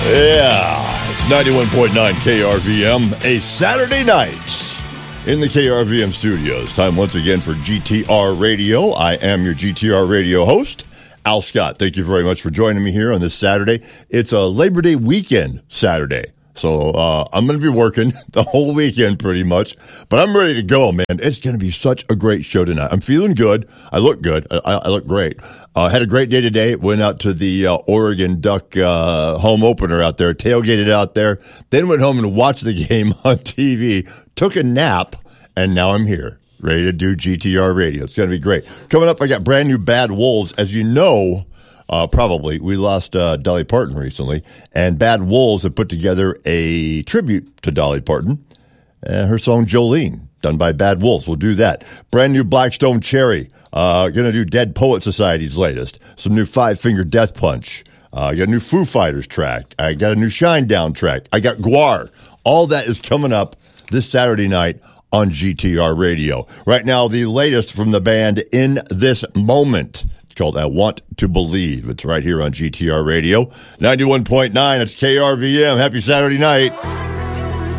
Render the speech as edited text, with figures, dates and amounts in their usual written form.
Yeah, it's 91.9 KRVM, a Saturday night in the KRVM studios. Time once again for GTR Radio. I am your GTR Radio host, Al Scott. Thank you very much for joining me here on this Saturday. It's a Labor Day weekend Saturday. So I'm going to be working the whole weekend pretty much, but I'm ready to go, man. It's going to be such a great show tonight. I'm feeling good. I look good. I look great. Had a great day today. Went out to the Oregon Duck home opener out there, tailgated out there, then went home and watched the game on TV, took a nap, and now I'm here, ready to do GTR Radio. It's going to be great. Coming up, I got brand new Bad Wolves. As you know, probably, we lost Dolly Parton recently, and Bad Wolves have put together a tribute to Dolly Parton, her song Jolene, done by Bad Wolves. We'll do that. Brand new Blackstone Cherry, going to do Dead Poet Society's latest. Some new Five Finger Death Punch. I got a new Foo Fighters track. I got a new Shinedown track. I got Guar. All that is coming up this Saturday night on GTR Radio. Right now, the latest from the band In This Moment. Called I Want to Believe. It's right here on GTR Radio. 91.9, it's KRVM. Happy Saturday night.